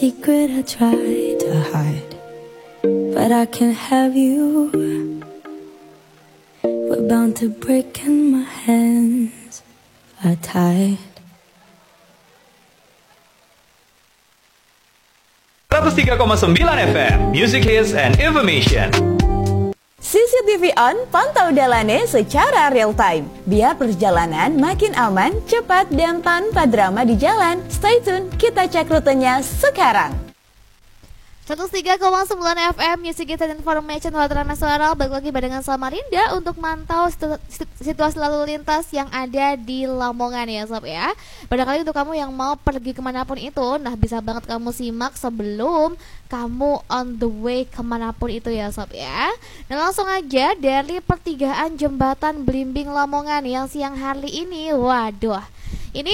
Secret I try to hide, but I can't have you. We're bound to break and my hands are tied. 103,9 FM Music Hits and Information. CCTV on, pantau Dalane secara real time. Biar perjalanan makin aman, cepat, dan tanpa drama di jalan. Stay tune, kita cek rutenya sekarang. 103,9 FM Music Hits and Information Wataran Nasional. Balik lagi barengan Samarinda untuk mantau situasi lalu lintas yang ada di Lamongan ya sob ya. Barangkali untuk kamu yang mau pergi kemanapun itu, nah bisa banget kamu simak sebelum kamu on the way kemanapun itu ya sob ya. Dan langsung aja dari pertigaan Jembatan Belimbing Lamongan yang siang hari ini, waduh, ini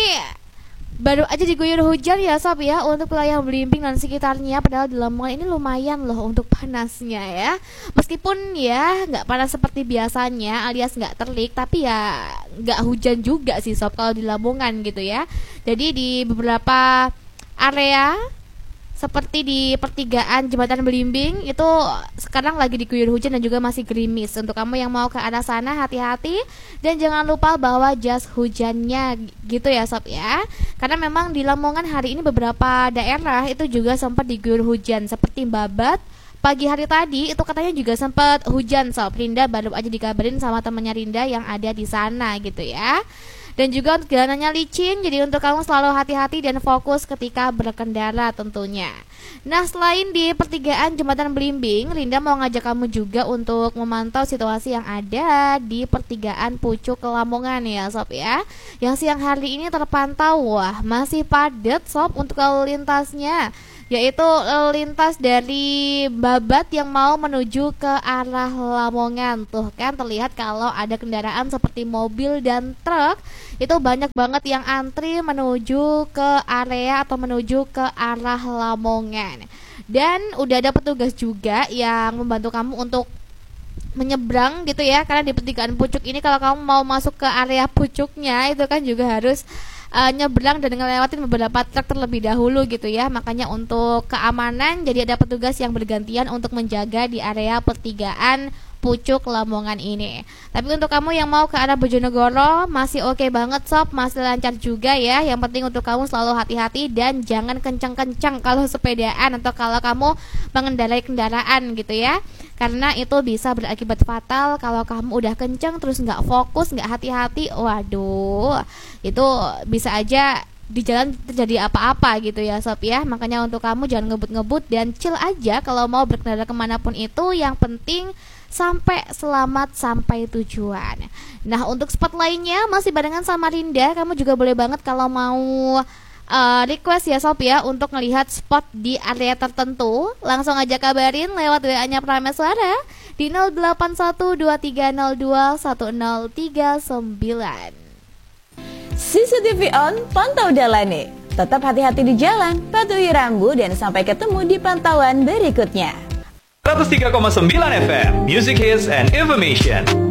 baru aja diguyur hujan ya sob ya untuk wilayah Belimbing dan sekitarnya. Padahal di Lamongan ini lumayan loh untuk panasnya ya. Meskipun ya nggak panas seperti biasanya alias nggak terik, tapi ya nggak hujan juga sih sob kalau di Lamongan gitu ya. Jadi di beberapa area seperti di pertigaan Jembatan Belimbing itu sekarang lagi diguyur hujan dan juga masih gerimis. Untuk kamu yang mau ke arah sana hati-hati dan jangan lupa bawa jas hujannya gitu ya sob ya. Karena memang di Lamongan hari ini beberapa daerah itu juga sempat diguyur hujan seperti Babat. Pagi hari tadi itu katanya juga sempat hujan sob. Rinda baru aja dikabarin sama temannya Rinda yang ada di sana gitu ya. Dan juga untuk jalanannya licin, jadi untuk kamu selalu hati-hati dan fokus ketika berkendara tentunya. Nah, selain di pertigaan Jembatan Belimbing, Rinda mau ngajak kamu juga untuk memantau situasi yang ada di pertigaan Pucuk Lamongan ya sob ya. Yang siang hari ini terpantau, wah masih padat sob untuk lalu lintasnya, yaitu lalu lintas dari Babat yang mau menuju ke arah Lamongan. Tuh kan terlihat kalau ada kendaraan seperti mobil dan truk itu banyak banget yang antri menuju ke area atau menuju ke arah Lamongan. Dan udah ada petugas juga yang membantu kamu untuk menyeberang gitu ya. Karena di pertigaan Pucuk ini kalau kamu mau masuk ke area pucuknya itu kan juga harus nyebrang dan ngelewatin beberapa truk terlebih dahulu gitu ya. Makanya untuk keamanan jadi ada petugas yang bergantian untuk menjaga di area pertigaan Pucuk Lamongan ini. Tapi untuk kamu yang mau ke arah Bojonegoro masih oke banget sob, masih lancar juga ya. Yang penting untuk kamu selalu hati-hati dan jangan kencang-kencang kalau sepedaan atau kalau kamu mengendarai kendaraan gitu ya. Karena itu bisa berakibat fatal kalau kamu udah kencang terus nggak fokus, nggak hati-hati. Waduh, itu bisa aja di jalan terjadi apa-apa gitu ya sob ya. Makanya untuk kamu jangan ngebut-ngebut dan chill aja kalau mau berkendara kemanapun itu. Yang penting sampai selamat sampai tujuan. Nah, untuk spot lainnya masih barengan sama Rinda. Kamu juga boleh banget kalau mau request ya sob ya untuk ngelihat spot di area tertentu, langsung aja kabarin lewat WA-nya Prameswara di 081223021039. CCTV on, pantau Dalane. Tetap hati-hati di jalan, patuhi rambu, dan sampai ketemu di pantauan berikutnya. 103,9 FM Music Hits and Information.